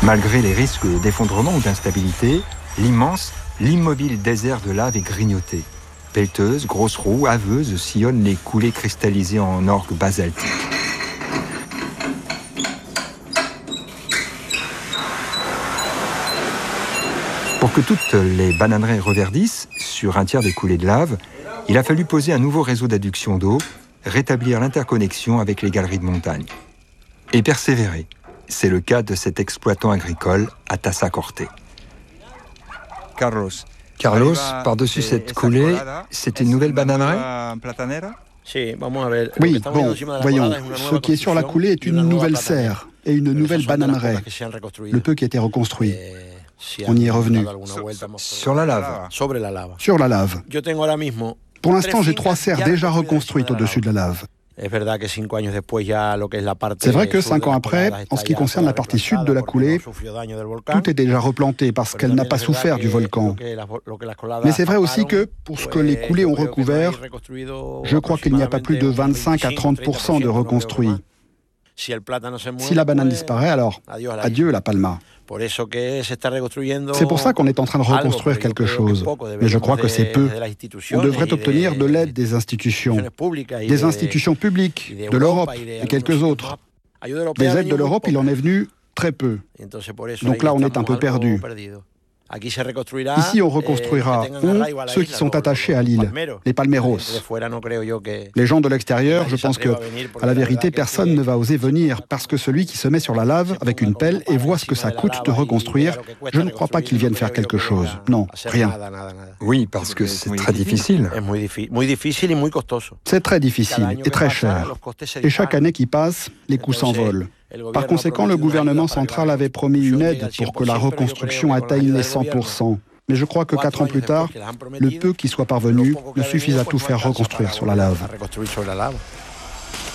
Malgré les risques d'effondrement ou d'instabilité, l'immobile désert de lave est grignoté. Pelleteuses, grosses roues, haveuses sillonnent les coulées cristallisées en orgues basaltiques. Pour que toutes les bananeraies reverdissent, sur un tiers des coulées de lave, il a fallu poser un nouveau réseau d'adduction d'eau, rétablir l'interconnexion avec les galeries de montagne. Et persévérer. C'est le cas de cet exploitant agricole à Tazacorte. Carlos, par-dessus cette coulée, c'est une nouvelle bananeraie ? Oui, bon, voyons, ce qui est sur la coulée est une nouvelle serre et une nouvelle bananeraie, le peu qui a été reconstruit. On y est revenu. Sur la lave. Sur la lave. Pour l'instant, j'ai 3 serres déjà reconstruites au-dessus de la lave. C'est vrai que 5 ans après, en ce qui concerne la partie sud de la coulée, tout est déjà replanté parce qu'elle n'a pas souffert du volcan. Mais c'est vrai aussi que, pour ce que les coulées ont recouvert, je crois qu'il n'y a pas plus de 25 à 30% de reconstruit. Si la banane disparaît, alors adieu la palma. C'est pour ça qu'on est en train de reconstruire quelque chose. Mais je crois que c'est peu. On devrait obtenir de l'aide des institutions publiques, de l'Europe et quelques autres. Des aides de l'Europe, il en est venu très peu. Donc là, on est un peu perdu. Ici, on reconstruira ceux qui sont attachés à l'île, les palmeros. Les gens de l'extérieur, je pense que, à la vérité, personne ne va oser venir parce que celui qui se met sur la lave avec une pelle et voit ce que ça coûte de reconstruire, je ne crois pas qu'il vienne faire quelque chose. Non, rien. Oui, parce que c'est très difficile. C'est très difficile et très cher. Et chaque année qui passe, les coûts s'envolent. Par conséquent, le gouvernement central avait promis une aide pour que la reconstruction atteigne les 100%. Mais je crois que 4 ans plus tard, le peu qui soit parvenu ne suffit à tout faire reconstruire sur la lave.